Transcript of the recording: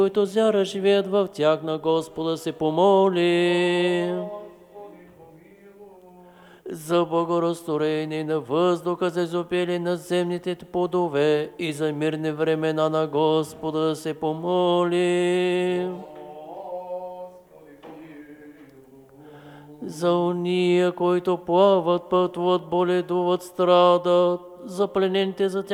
които зяра живеят в тях, на Господа се помоли. За благорастроение на въздуха, за изобилие на земните плодове и за мирни времена, на Господа се помоли. За уния, които плават, пътуват, боледуват, страдат, за пленените, за тях